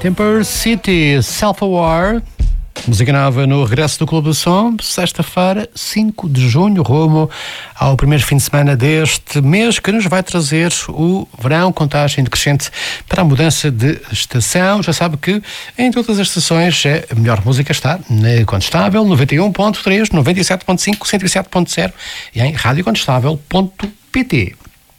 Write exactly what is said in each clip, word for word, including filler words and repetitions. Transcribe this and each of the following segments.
Temper City, Self-Aware, música nova no regresso do Clube do Som, sexta-feira, cinco de junho, rumo ao primeiro fim de semana deste mês, que nos vai trazer o verão, contagem decrescente para a mudança de estação. Já sabe que em todas as estações a melhor música está na Condestável, noventa e um ponto três, noventa e sete ponto cinco, cento e sete ponto zero e em rádio condestável ponto pt.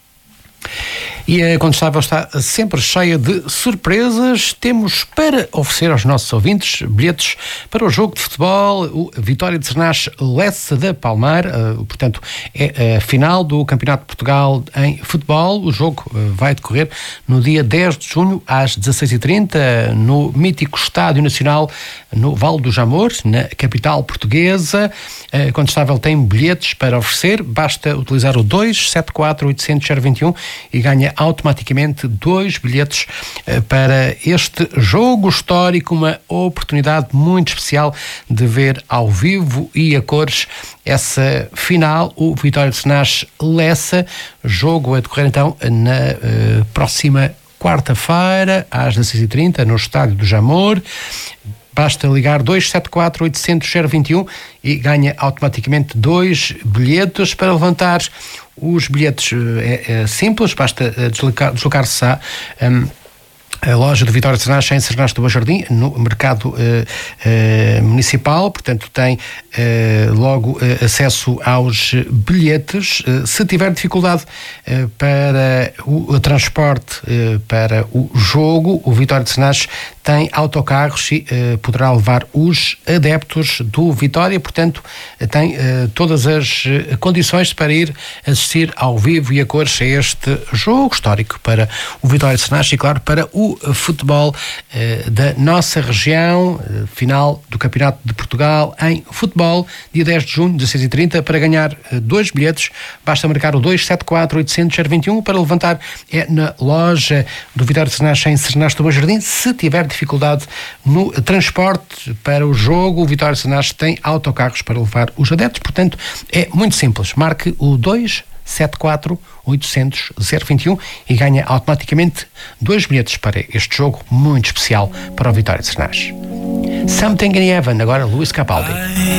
E a Condestável está sempre cheia de surpresas. Temos para oferecer aos nossos ouvintes bilhetes para o jogo de futebol, o Vitória de Sernás Lessa da Palmar, uh, portanto é a final do Campeonato de Portugal em futebol. O jogo uh, vai decorrer no dia dez de junho às dezasseis e trinta no mítico Estádio Nacional no Vale do Jamor, na capital portuguesa. A Condestável tem bilhetes para oferecer, basta utilizar o dois sete quatro oito zero zero dois um e ganha automaticamente dois bilhetes uh, para este jogo histórico, uma oportunidade muito especial de ver ao vivo e a cores essa final, o Vitória de Sernás Lessa, jogo a decorrer então na uh, próxima quarta-feira às dezasseis e trinta no Estádio do Jamor. Basta ligar dois sete quatro oito zero zero dois um e ganha automaticamente dois bilhetes. Para levantar os bilhetes é, é simples, basta deslocar, deslocar-se a... Um, a loja do Vitória de Sernás, em Sernás do Bom Jardim, no mercado uh, uh, municipal, portanto tem uh, logo uh, acesso aos bilhetes. Uh, se tiver dificuldade uh, para o, o transporte uh, para o jogo, o Vitória de Sernás tem autocarros e uh, poderá levar os adeptos do Vitória, portanto tem uh, todas as uh, condições para ir assistir ao vivo e a cores a este jogo histórico para o Vitória de Sernás e, claro, para o futebol uh, da nossa região, uh, final do Campeonato de Portugal em futebol, dia dez de junho, dezasseis e trinta. Para ganhar uh, dois bilhetes, basta marcar o dois sete quatro oito zero zero dois um. Para levantar é na loja do Vitória de Sernás, em Sernás do Bom Jardim. Se tiver dificuldade no transporte para o jogo, o Vitória de Sernás tem autocarros para levar os adeptos, portanto é muito simples. Marque o dois sete quatro oito zero zero dois um e ganha automaticamente dois bilhetes para este jogo muito especial para o Vitória de Sernás. Something in Heaven, agora Luís Capaldi.